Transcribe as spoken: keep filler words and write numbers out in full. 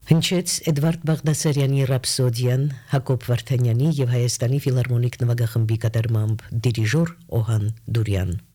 Հնչեց Էդվարդ Բաղդասարյանի ռապսոդիան Հակոբ Վարդանյանի եւ Հայաստանի ֆիլհարմոնիկ նվագախմբի կատարմամբ դիրիժոր Օհան Դուրյան